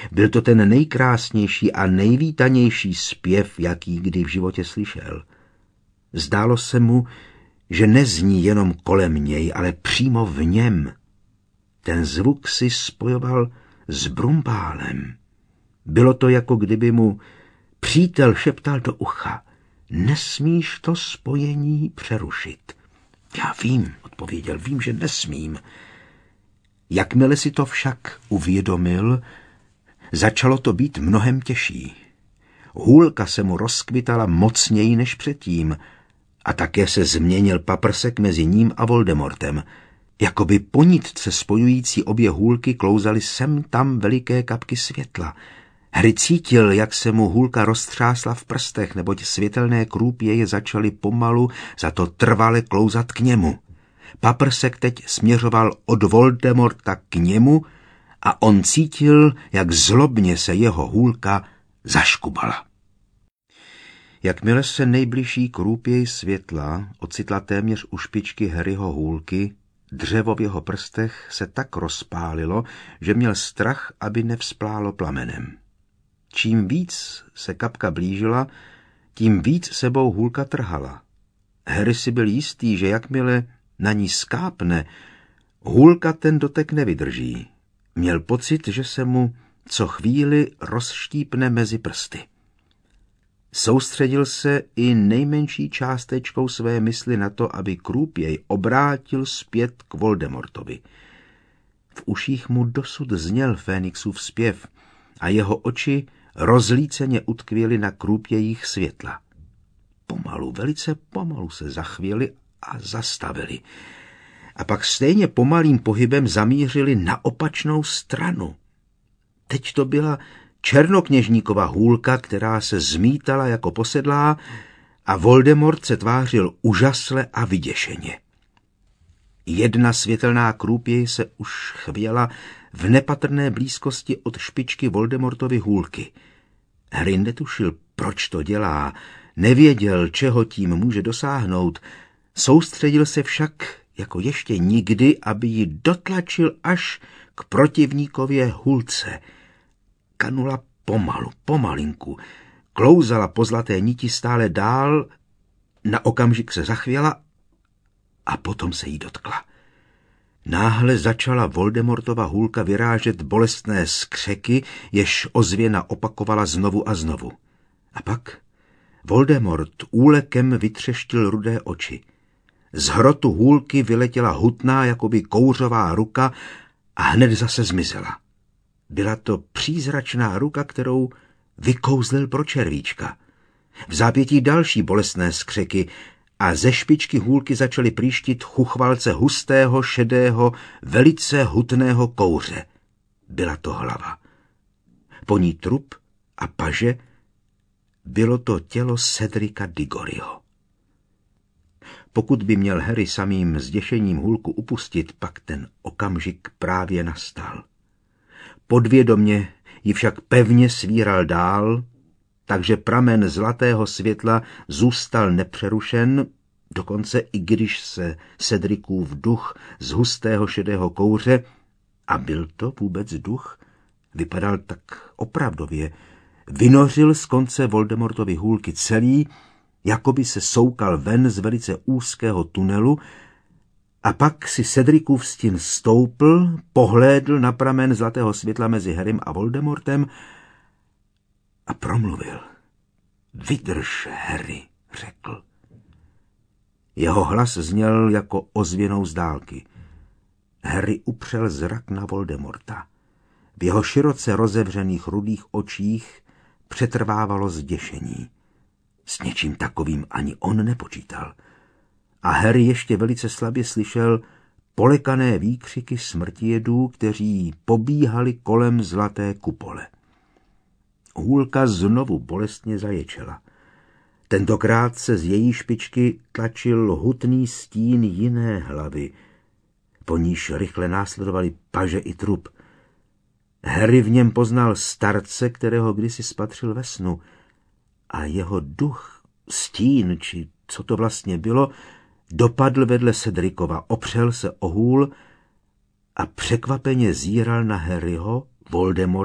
Byl to ten nejkrásnější a nejvítanější zpěv, jaký kdy v životě slyšel. Zdálo se mu, že nezní jenom kolem něj, ale přímo v něm. Ten zvuk si spojoval s brumbálem. Bylo to, jako kdyby mu přítel šeptal do ucha: nesmíš to spojení přerušit. Já vím, odpověděl, vím, že nesmím. Jakmile si to však uvědomil, začalo to být mnohem těžší. Hůlka se mu rozkvitala mocněji než předtím a také se změnil paprsek mezi ním a Voldemortem. Jakoby po nitce spojující obě hůlky klouzaly sem tam veliké kapky světla. Harry cítil, jak se mu hůlka roztřásla v prstech, neboť světelné krůpěje začaly pomalu, za to trvale klouzat k němu. Paprsek teď směřoval od Voldemorta k němu a on cítil, jak zlobně se jeho hůlka zaškubala. Jakmile se nejbližší krůpěj světla ocitla téměř u špičky Harryho hůlky, dřevo v jeho prstech se tak rozpálilo, že měl strach, aby nevzplálo plamenem. Čím víc se kapka blížila, tím víc sebou hůlka trhala. Harry si byl jistý, že jakmile na ní skápne, hůlka ten dotek nevydrží. Měl pocit, že se mu co chvíli rozštípne mezi prsty. Soustředil se i nejmenší částečkou své mysli na to, aby krůpěj obrátil zpět k Voldemortovi. V uších mu dosud zněl Fénixův zpěv a jeho oči rozlíceně utkvěly na krůpějích světla. Pomalu, velice pomalu se zachvěli a zastavili. A pak stejně pomalým pohybem zamířili na opačnou stranu. Teď to byla černokněžníkova hůlka, která se zmítala jako posedlá, a Voldemort se tvářil úžasle a vyděšeně. Jedna světelná krůpěj se už chvěla v nepatrné blízkosti od špičky Voldemortovy hůlky. Harry netušil, proč to dělá, nevěděl, čeho tím může dosáhnout, soustředil se však jako ještě nikdy, aby ji dotlačil až k protivníkově hůlce. Kanula pomalu, pomalinku, klouzala po zlaté niti stále dál, na okamžik se zachvěla a potom se jí dotkla. Náhle začala Voldemortova hůlka vyrážet bolestné skřeky, jež ozvěna opakovala znovu a znovu. A pak Voldemort úlekem vytřeštil rudé oči. Z hrotu hůlky vyletěla hutná, jakoby kouřová ruka a hned zase zmizela. Byla to přízračná ruka, kterou vykouzlil pro červíčka. V zápětí další bolestné skřeky a ze špičky hůlky začaly prýštit chuchvalce hustého, šedého, velice hutného kouře. Byla to hlava. Po ní trup a paže. Bylo to tělo Cedrica Diggoryho. Pokud by měl Harry samým zděšením hůlku upustit, pak ten okamžik právě nastal. Podvědomě ji však pevně svíral dál, takže pramen zlatého světla zůstal nepřerušen, dokonce i když se Cedricův duch z hustého šedého kouře, a byl to vůbec duch, vypadal tak opravdově, vynořil z konce Voldemortovy hůlky celý, jako by se soukal ven z velice úzkého tunelu, a pak si Cedricův stin stoupl, pohlédl na pramen zlatého světla mezi Harrym a Voldemortem a promluvil. Vydrž, Harry, řekl. Jeho hlas zněl jako ozvěnou z dálky. Harry upřel zrak na Voldemorta. V jeho široce rozevřených rudých očích přetrvávalo zděšení. S něčím takovým ani on nepočítal. A Harry ještě velice slabě slyšel polekané výkřiky smrtijedů, kteří pobíhali kolem zlaté kupole. Hůlka znovu bolestně zaječela. Tentokrát se z její špičky tlačil hutný stín jiné hlavy, po níž rychle následovali paže i trup. Harry v něm poznal starce, kterého kdysi spatřil ve snu, a jeho duch, stín, či co to vlastně bylo, dopadl vedle Cedricova, opřel se o hůl a překvapeně zíral na Harryho, Voldemorta